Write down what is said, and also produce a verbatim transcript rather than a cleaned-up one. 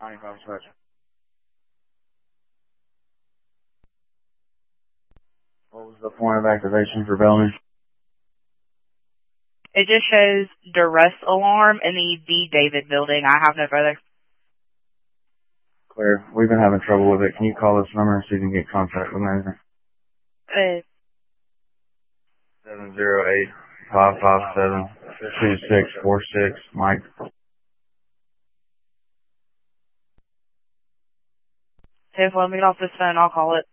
ninety-five switch. What was the point of activation for Bellamy? It just shows duress alarm in the D. David building. I have no further. Clear. We've been having trouble with it. Can you call this number and see if you can get contact with manager? Uh, seven zero eight, five five seven, two six four six, Mike. so if let me get off this phone, I'll call it.